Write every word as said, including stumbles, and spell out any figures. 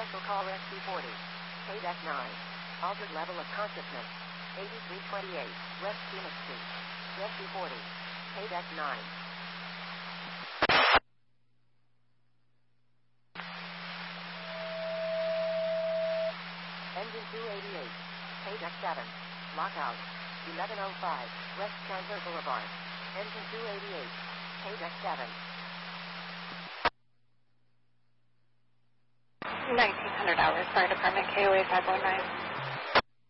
Cancel call Rescue forty. Paydeck nine. Altered level of consciousness. eighty-three twenty-eight. West Phoenix Street. Rescue forty. Paydeck nine. Engine two eighty-eight. Paydeck seven. Lockout. eleven oh five. West Chandler Boulevard. Engine two eighty-eight. Paydeck seven. nineteen hundred hours, Fire Department, K O A five one nine.